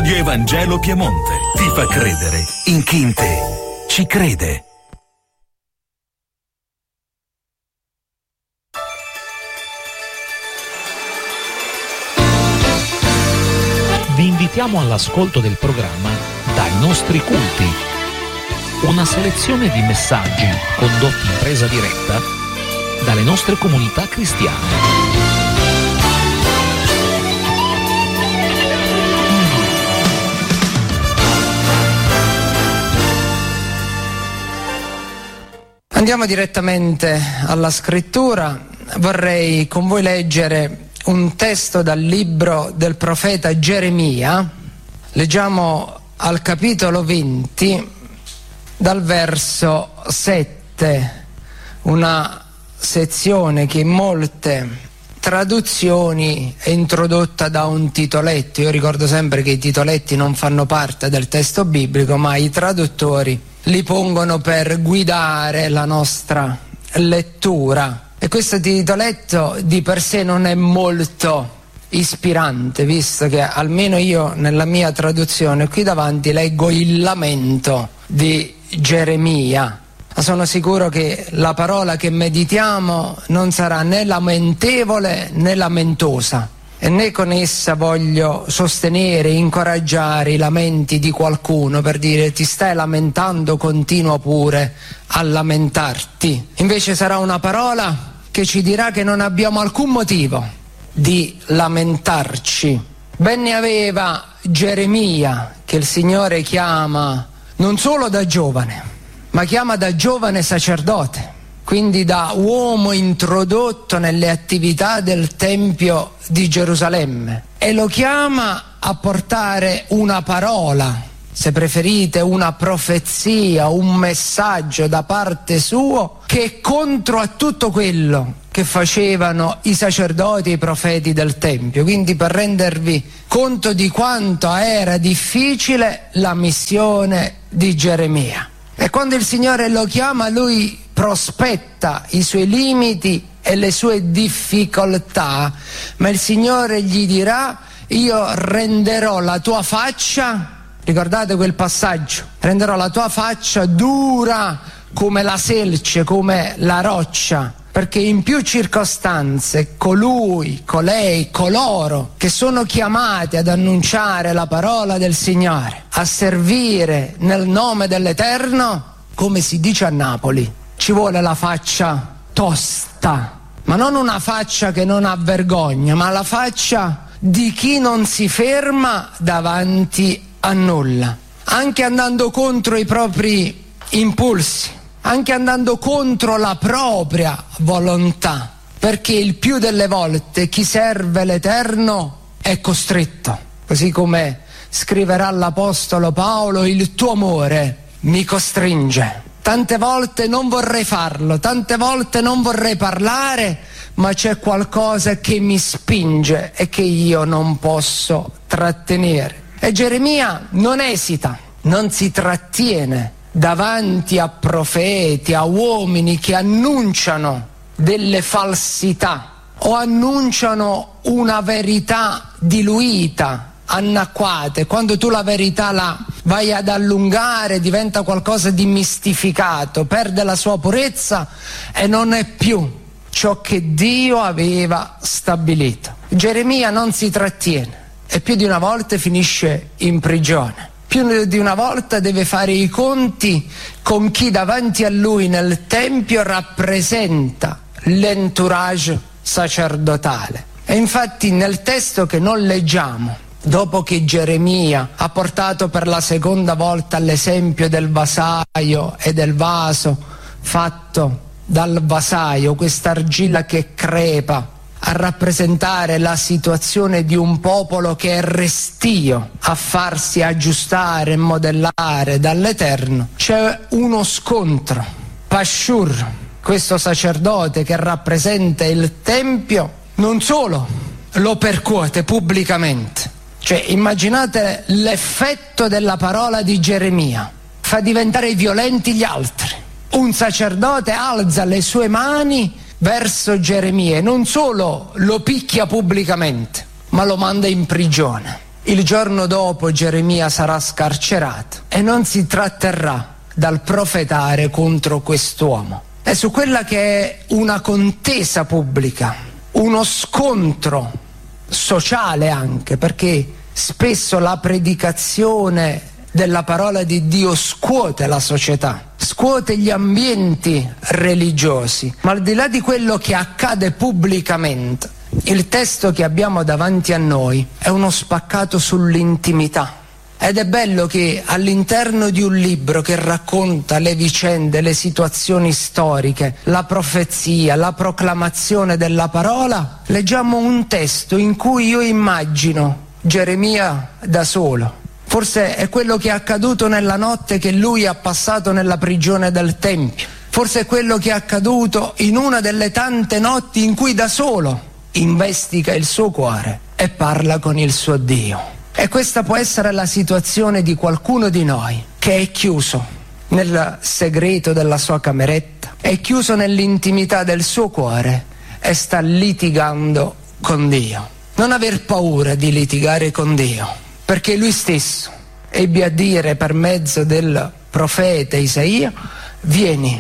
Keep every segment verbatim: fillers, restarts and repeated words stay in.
Radio Evangelo Piemonte ti fa credere in chi in te ci crede. Vi invitiamo all'ascolto del programma Dai nostri culti, una selezione di messaggi condotti in presa diretta dalle nostre comunità cristiane. Andiamo direttamente alla scrittura. Vorrei con voi leggere un testo dal libro del profeta Geremia. Leggiamo al capitolo venti, dal verso sette, una sezione che in molte traduzioni è introdotta da un titoletto. Io ricordo sempre che i titoletti non fanno parte del testo biblico, ma i traduttori li pongono per guidare la nostra lettura. E questo titoletto di per sé non è molto ispirante, visto che almeno io nella mia traduzione qui davanti leggo il lamento di Geremia. Ma sono sicuro che la parola che meditiamo non sarà né lamentevole né lamentosa, e né con essa voglio sostenere, incoraggiare i lamenti di qualcuno per dire ti stai lamentando, continua pure a lamentarti. Invece sarà una parola che ci dirà che non abbiamo alcun motivo di lamentarci. Ben ne aveva Geremia, che il Signore chiama non solo da giovane, ma chiama da giovane sacerdote, quindi da uomo introdotto nelle attività del Tempio di Gerusalemme, e lo chiama a portare una parola, se preferite una profezia, un messaggio da parte sua che è contro a tutto quello che facevano i sacerdoti e i profeti del Tempio. Quindi per rendervi conto di quanto era difficile la missione di Geremia. E quando il Signore lo chiama, lui prospetta i suoi limiti e le sue difficoltà, ma il Signore gli dirà: io renderò la tua faccia, ricordate quel passaggio, renderò la tua faccia dura come la selce, come la roccia, perché in più circostanze colui, colei, coloro che sono chiamati ad annunciare la parola del Signore, a servire nel nome dell'Eterno, come si dice a Napoli, ci vuole la faccia tosta, ma non una faccia che non ha vergogna, ma la faccia di chi non si ferma davanti a nulla, anche andando contro i propri impulsi, anche andando contro la propria volontà, perché il più delle volte chi serve l'Eterno è costretto, così come scriverà l'Apostolo Paolo: il tuo amore mi costringe. Tante volte non vorrei farlo, tante volte non vorrei parlare, ma c'è qualcosa che mi spinge e che io non posso trattenere. E Geremia non esita, non si trattiene davanti a profeti, a uomini che annunciano delle falsità o annunciano una verità diluita, annacquate. Quando tu la verità la vai ad allungare diventa qualcosa di mistificato, perde la sua purezza e non è più ciò che Dio aveva stabilito. Geremia non si trattiene e più di una volta finisce in prigione. Più di una volta deve fare i conti con chi davanti a lui nel Tempio rappresenta l'entourage sacerdotale. E infatti nel testo che non leggiamo, dopo che Geremia ha portato per la seconda volta l'esempio del vasaio e del vaso fatto dal vasaio, quest'argilla che crepa, a rappresentare la situazione di un popolo che è restio a farsi aggiustare e modellare dall'Eterno, c'è uno scontro. Pashur, questo sacerdote che rappresenta il Tempio, non solo lo percuote pubblicamente, cioè immaginate l'effetto della parola di Geremia, fa diventare violenti gli altri. Un sacerdote alza le sue mani verso Geremia e non solo lo picchia pubblicamente, ma lo manda in prigione. Il giorno dopo Geremia sarà scarcerato e non si tratterrà dal profetare contro quest'uomo. È su quella che è una contesa pubblica, uno scontro sociale anche, perché spesso la predicazione della parola di Dio scuote la società, scuote gli ambienti religiosi, ma al di là di quello che accade pubblicamente, il testo che abbiamo davanti a noi è uno spaccato sull'intimità. Ed è bello che all'interno di un libro che racconta le vicende, le situazioni storiche, la profezia, la proclamazione della parola, leggiamo un testo in cui io immagino Geremia da solo. Forse è quello che è accaduto nella notte che lui ha passato nella prigione del Tempio. Forse è quello che è accaduto in una delle tante notti in cui da solo investiga il suo cuore e parla con il suo Dio. E questa può essere la situazione di qualcuno di noi che è chiuso nel segreto della sua cameretta, è chiuso nell'intimità del suo cuore e sta litigando con Dio. Non aver paura di litigare con Dio, perché lui stesso ebbe a dire per mezzo del profeta Isaia: vieni,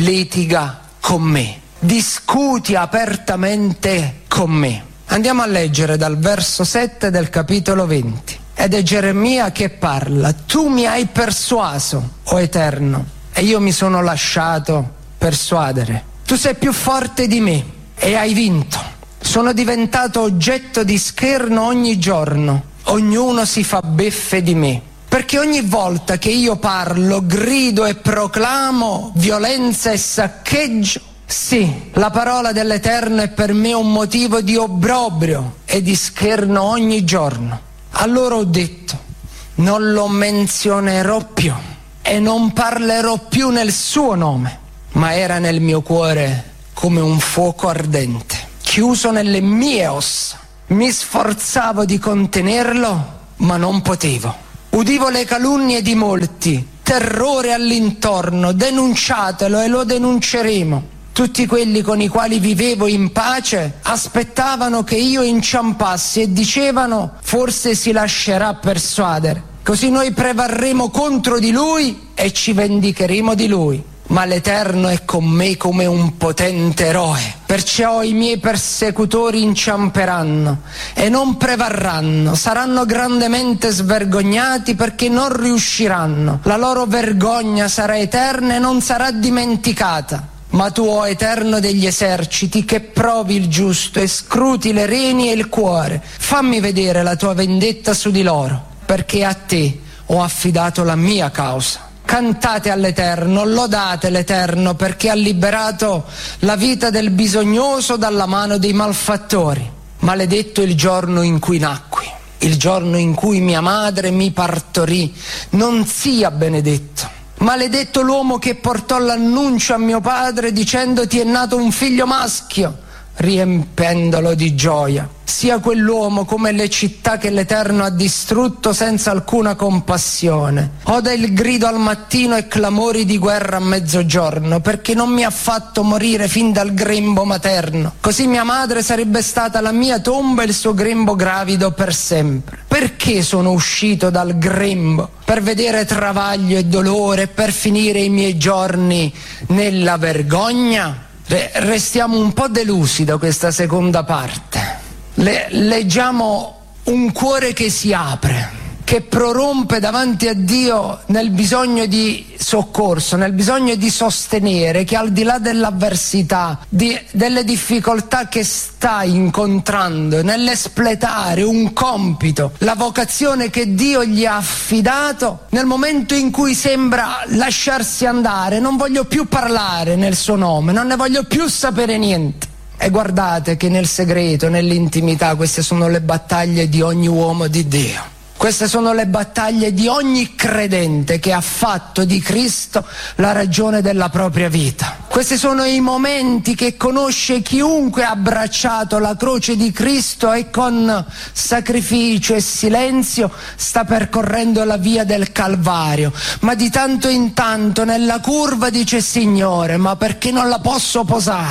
litiga con me, discuti apertamente con me. Andiamo a leggere dal verso sette del capitolo venti. Ed è Geremia che parla: tu mi hai persuaso, o Eterno, e io mi sono lasciato persuadere. Tu sei più forte di me e hai vinto. Sono diventato oggetto di scherno ogni giorno. Ognuno si fa beffe di me. Perché ogni volta che io parlo, grido e proclamo violenza e saccheggio. Sì, la parola dell'Eterno è per me un motivo di obbrobrio e di scherno ogni giorno. Allora ho detto: non lo menzionerò più e non parlerò più nel suo nome. Ma era nel mio cuore come un fuoco ardente, chiuso nelle mie ossa. Mi sforzavo di contenerlo, ma non potevo. Udivo le calunnie di molti, terrore all'intorno, denunciatelo e lo denunceremo. Tutti quelli con i quali vivevo in pace aspettavano che io inciampassi e dicevano: forse si lascerà persuadere, così noi prevarremo contro di lui e ci vendicheremo di lui. Ma l'Eterno è con me come un potente eroe, perciò i miei persecutori inciamperanno e non prevarranno, saranno grandemente svergognati perché non riusciranno. La loro vergogna sarà eterna e non sarà dimenticata. Ma tu, o Eterno degli eserciti, che provi il giusto e scruti le reni e il cuore, fammi vedere la tua vendetta su di loro, perché a te ho affidato la mia causa. Cantate all'Eterno, lodate l'Eterno, perché ha liberato la vita del bisognoso dalla mano dei malfattori. Maledetto il giorno in cui nacqui, il giorno in cui mia madre mi partorì, non sia benedetto. Maledetto l'uomo che portò l'annuncio a mio padre dicendo: ti è nato un figlio maschio, riempendolo di gioia. Sia quell'uomo come le città che l'Eterno ha distrutto senza alcuna compassione. Oda il grido al mattino e clamori di guerra a mezzogiorno, perché non mi ha fatto morire fin dal grembo materno. Così mia madre sarebbe stata la mia tomba e il suo grembo gravido per sempre. Perché sono uscito dal grembo? Per vedere travaglio e dolore e per finire i miei giorni nella vergogna? Restiamo un po' delusi da questa seconda parte. Le, leggiamo un cuore che si apre, che prorompe davanti a Dio nel bisogno di soccorso, nel bisogno di sostenere, che al di là dell'avversità, di, delle difficoltà che sta incontrando, nell'espletare un compito, la vocazione che Dio gli ha affidato, nel momento in cui sembra lasciarsi andare: non voglio più parlare nel suo nome, non ne voglio più sapere niente. E guardate che nel segreto, nell'intimità, queste sono le battaglie di ogni uomo di Dio. Queste sono le battaglie di ogni credente che ha fatto di Cristo la ragione della propria vita. Questi sono i momenti che conosce chiunque ha abbracciato la croce di Cristo e con sacrificio e silenzio sta percorrendo la via del Calvario. Ma di tanto in tanto nella curva dice: Signore, ma perché non la posso posare?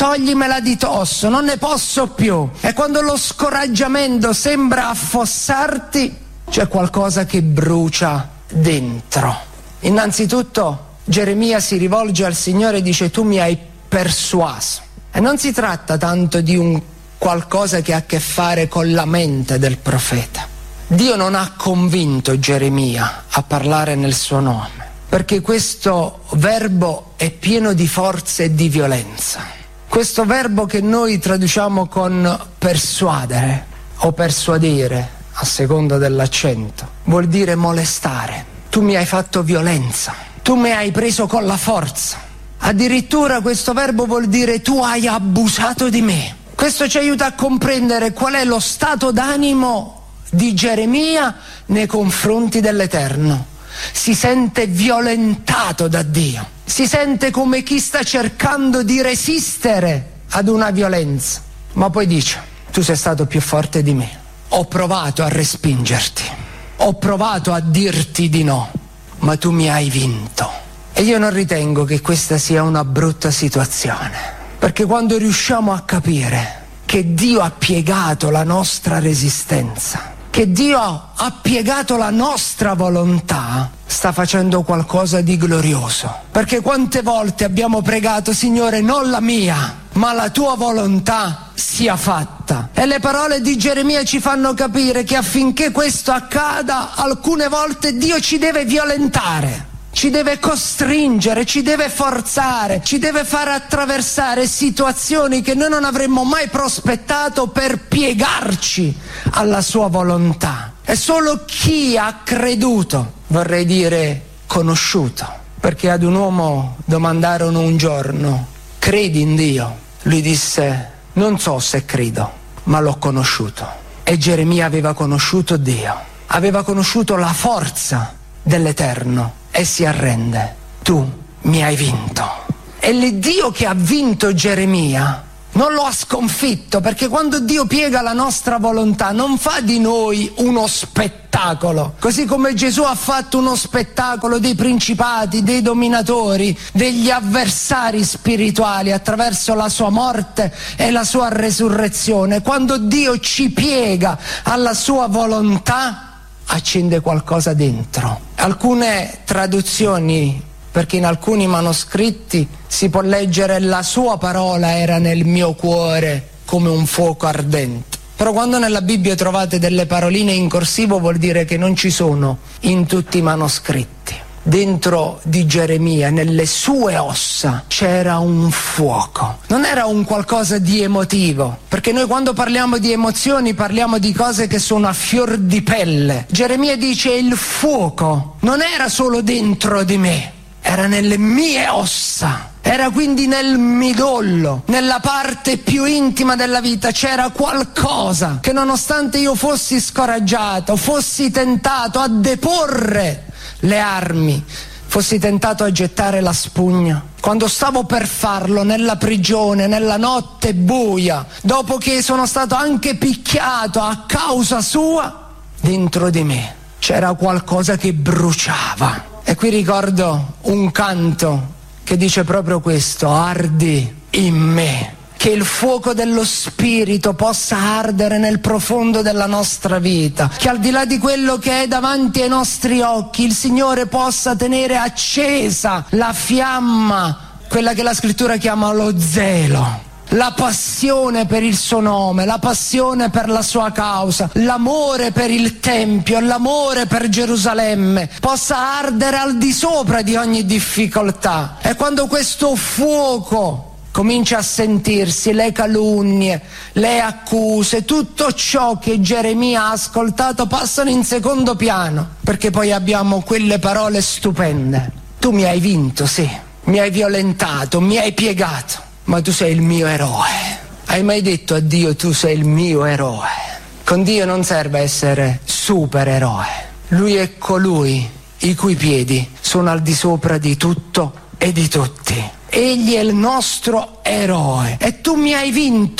toglimela di dosso, non ne posso più. E quando lo scoraggiamento sembra affossarti, c'è qualcosa che brucia dentro. Innanzitutto Geremia si rivolge al Signore e dice: tu mi hai persuaso. E non si tratta tanto di un qualcosa che ha a che fare con la mente del profeta. Dio non ha convinto Geremia a parlare nel suo nome, perché questo verbo è pieno di forza e di violenza. Questo verbo che noi traduciamo con persuadere o persuadere, a seconda dell'accento, vuol dire molestare. Tu mi hai fatto violenza, tu mi hai preso con la forza. Addirittura questo verbo vuol dire tu hai abusato di me. Questo ci aiuta a comprendere qual è lo stato d'animo di Geremia nei confronti dell'Eterno. Si sente violentato da Dio, si sente come chi sta cercando di resistere ad una violenza, ma poi dice: tu sei stato più forte di me, ho provato a respingerti, ho provato a dirti di no, ma tu mi hai vinto. E io non ritengo che questa sia una brutta situazione, perché quando riusciamo a capire che Dio ha piegato la nostra resistenza, che Dio ha piegato la nostra volontà, sta facendo qualcosa di glorioso. Perché quante volte abbiamo pregato: Signore, non la mia, ma la tua volontà sia fatta. E le parole di Geremia ci fanno capire che affinché questo accada, alcune volte Dio ci deve violentare, ci deve costringere, ci deve forzare, ci deve fare attraversare situazioni che noi non avremmo mai prospettato per piegarci alla sua volontà. E solo chi ha creduto, vorrei dire conosciuto, perché ad un uomo domandarono un giorno: credi in Dio? Lui disse: non so se credo, ma l'ho conosciuto. E Geremia aveva conosciuto Dio, aveva conosciuto la forza dell'Eterno e si arrende. Tu mi hai vinto. E l'Iddio che ha vinto Geremia non lo ha sconfitto, perché quando Dio piega la nostra volontà non fa di noi uno spettacolo, così come Gesù ha fatto uno spettacolo dei principati, dei dominatori, degli avversari spirituali attraverso la sua morte e la sua resurrezione. Quando Dio ci piega alla sua volontà, accende qualcosa dentro. Alcune traduzioni, perché in alcuni manoscritti si può leggere: la sua parola era nel mio cuore come un fuoco ardente. Però quando nella Bibbia trovate delle paroline in corsivo, vuol dire che non ci sono in tutti i manoscritti. Dentro di Geremia, nelle sue ossa, c'era un fuoco. Non era un qualcosa di emotivo, perché noi quando parliamo di emozioni parliamo di cose che sono a fior di pelle. Geremia dice: il fuoco non era solo dentro di me, era nelle mie ossa. Era quindi nel midollo, nella parte più intima della vita. C'era qualcosa che, nonostante io fossi scoraggiato, fossi tentato a deporre le armi, fossi tentato a gettare la spugna, quando stavo per farlo nella prigione, nella notte buia, dopo che sono stato anche picchiato a causa sua, dentro di me c'era qualcosa che bruciava. E qui ricordo un canto che dice proprio questo: ardi in me. Che il fuoco dello Spirito possa ardere nel profondo della nostra vita, che al di là di quello che è davanti ai nostri occhi, il Signore possa tenere accesa la fiamma, quella che la Scrittura chiama lo zelo, la passione per il suo nome, la passione per la sua causa, l'amore per il Tempio, l'amore per Gerusalemme, possa ardere al di sopra di ogni difficoltà. E quando questo fuoco comincia a sentirsi, le calunnie, le accuse, tutto ciò che Geremia ha ascoltato passano in secondo piano, perché poi abbiamo quelle parole stupende: tu mi hai vinto, sì, mi hai violentato, mi hai piegato, ma tu sei il mio eroe. Hai mai detto a Dio: tu sei il mio eroe? Con Dio non serve essere supereroe. Lui è colui i cui piedi sono al di sopra di tutto e di tutti. Egli è il nostro eroe. E tu mi hai vinto,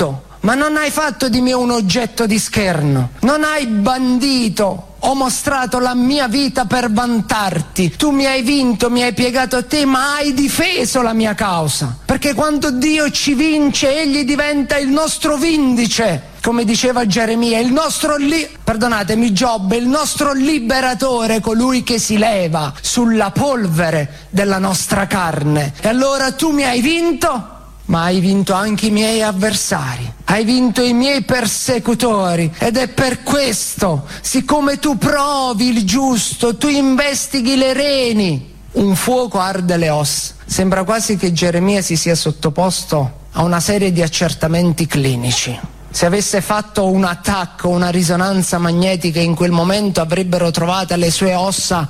ma non hai fatto di me un oggetto di scherno, non hai bandito ho mostrato la mia vita per vantarti. Tu mi hai vinto, mi hai piegato a te, ma hai difeso la mia causa. Perché quando Dio ci vince, Egli diventa il nostro vindice. Come diceva Geremia, il nostro li- perdonatemi Giobbe, il nostro liberatore, colui che si leva sulla polvere della nostra carne. E allora tu mi hai vinto, ma hai vinto anche i miei avversari, hai vinto i miei persecutori, ed è per questo, siccome tu provi il giusto, tu investighi le reni, un fuoco arde le ossa. Sembra quasi che Geremia si sia sottoposto a una serie di accertamenti clinici. Se avesse fatto un attacco, una risonanza magnetica, in quel momento avrebbero trovato le sue ossa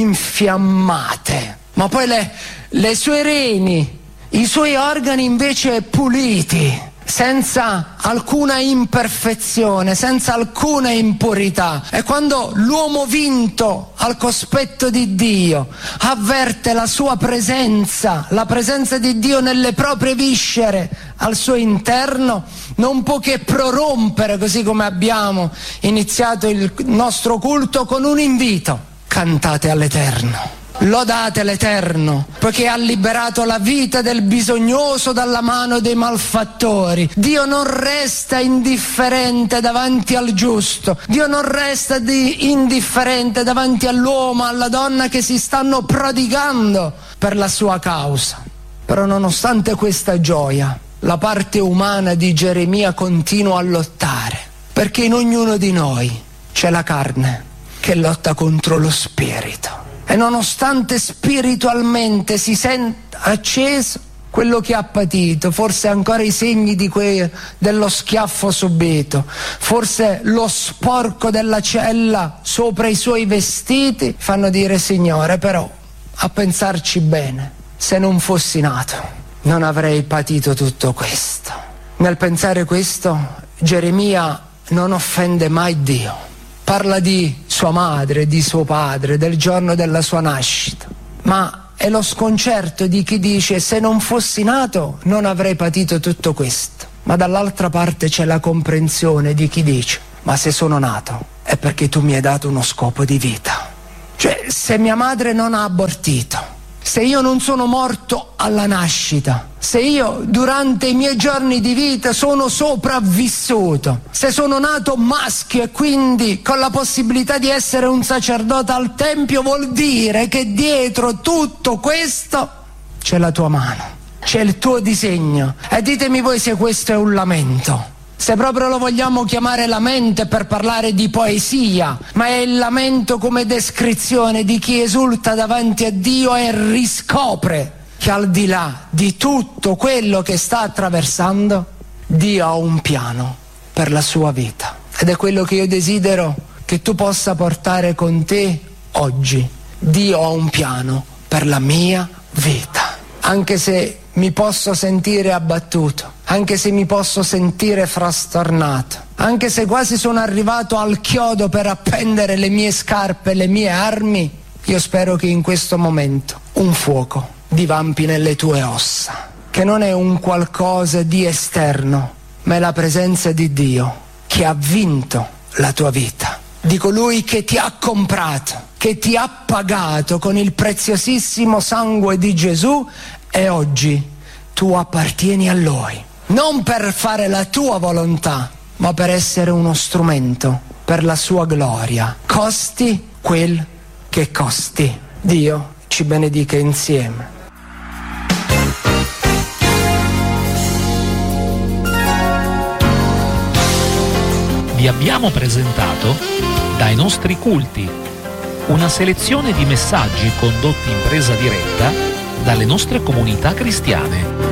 infiammate, ma poi le, le sue reni, i suoi organi invece puliti, senza alcuna imperfezione, senza alcuna impurità. E quando l'uomo vinto al cospetto di Dio avverte la sua presenza, la presenza di Dio nelle proprie viscere, al suo interno, non può che prorompere, così come abbiamo iniziato il nostro culto con un invito: cantate all'Eterno. Lodate l'Eterno, poiché ha liberato la vita del bisognoso dalla mano dei malfattori. Dio non resta indifferente davanti al giusto. Dio non resta di indifferente davanti all'uomo, alla donna che si stanno prodigando per la sua causa. Però nonostante questa gioia, la parte umana di Geremia continua a lottare, perché in ognuno di noi c'è la carne che lotta contro lo spirito. E nonostante spiritualmente si senta acceso, quello che ha patito, forse ancora i segni di que- dello schiaffo subito, forse lo sporco della cella sopra i suoi vestiti, fanno dire: Signore, però, a pensarci bene, se non fossi nato non avrei patito tutto questo. Nel pensare questo, Geremia non offende mai Dio. Parla di sua madre, di suo padre, del giorno della sua nascita, ma è lo sconcerto di chi dice: se non fossi nato non avrei patito tutto questo. Ma dall'altra parte c'è la comprensione di chi dice: ma se sono nato è perché tu mi hai dato uno scopo di vita. Cioè, se mia madre non ha abortito, se io non sono morto alla nascita, se io durante i miei giorni di vita sono sopravvissuto, se sono nato maschio e quindi con la possibilità di essere un sacerdote al Tempio, vuol dire che dietro tutto questo c'è la tua mano, c'è il tuo disegno. E ditemi voi se questo è un lamento. Se proprio lo vogliamo chiamare lamento per parlare di poesia, ma è il lamento come descrizione di chi esulta davanti a Dio e riscopre che al di là di tutto quello che sta attraversando, Dio ha un piano per la sua vita. Ed è quello che io desidero che tu possa portare con te oggi. Dio ha un piano per la mia vita. Anche se mi posso sentire abbattuto, anche se mi posso sentire frastornato, anche se quasi sono arrivato al chiodo per appendere le mie scarpe, le mie armi, io spero che in questo momento un fuoco divampi nelle tue ossa, che non è un qualcosa di esterno, ma è la presenza di Dio che ha vinto la tua vita, di colui che ti ha comprato, che ti ha pagato con il preziosissimo sangue di Gesù, e oggi tu appartieni a Lui, non per fare la tua volontà, ma per essere uno strumento per la sua gloria, costi quel che costi. Dio ci benedica insieme. Vi abbiamo presentato Dai nostri culti, una selezione di messaggi condotti in presa diretta dalle nostre comunità cristiane.